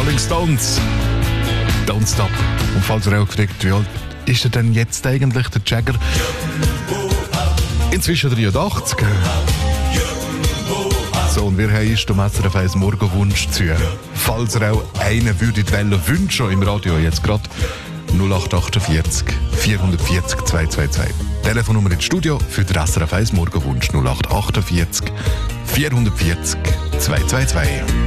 Rolling Stones. Don't Stop. Und falls ihr auch gefragt, wie alt ist er denn jetzt eigentlich, der Jagger? Inzwischen 83. So, und wir haben uns um SRF 1 Morgenwunsch zu hören. Falls ihr auch einen würdet wünschen im Radio, jetzt gerade 0848 440 222. Telefonnummer ins Studio für den SRF 1 Morgenwunsch 0848 440 222.